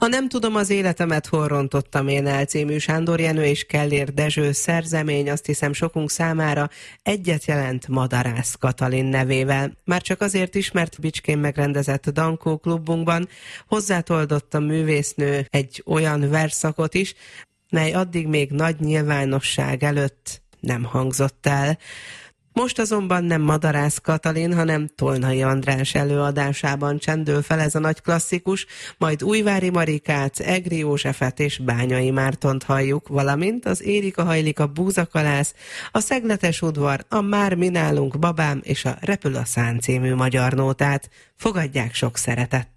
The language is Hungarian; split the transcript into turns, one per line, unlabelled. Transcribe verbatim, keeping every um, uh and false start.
Ha nem tudom az életemet, hol rontottam én el című Sándor Jenő és Kellér Dezső szerzemény, azt hiszem sokunk számára egyet jelent Madarász Katalin nevével. Már csak azért is, mert Bicskén megrendezett Dankó klubunkban hozzátoldott a művésznő egy olyan versszakot is, mely addig még nagy nyilvánosság előtt nem hangzott el. Most azonban nem Madarász Katalin, hanem Tolnai András előadásában csendül fel ez a nagy klasszikus, majd Újvári Marikát, Egri Józsefet és Bányai Mártont halljuk, valamint az Érika hajlik a búzakalász, a Szegletes udvar, a Már mi nálunk babám és a Repül a szán című magyar nótát. Fogadják sok szeretettel!